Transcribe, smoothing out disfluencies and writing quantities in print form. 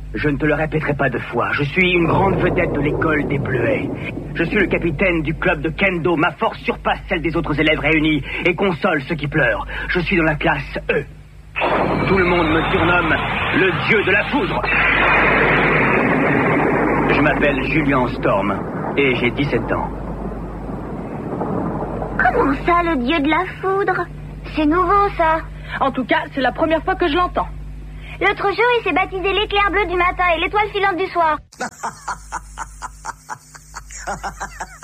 Je ne te le répéterai pas 2 fois. Je suis une grande vedette de l'école des Bleuets. Je suis le capitaine du club de kendo. Ma force surpasse celle des autres élèves réunis et console ceux qui pleurent. Je suis dans la classe E. Tout le monde me surnomme le dieu de la foudre. Je m'appelle Julian Storm et j'ai 17 ans. Comment ça, le dieu de la foudre? C'est nouveau, ça. En tout cas, c'est la première fois que je l'entends. L'autre jour, il s'est baptisé l'éclair bleu du matin et l'étoile filante du soir.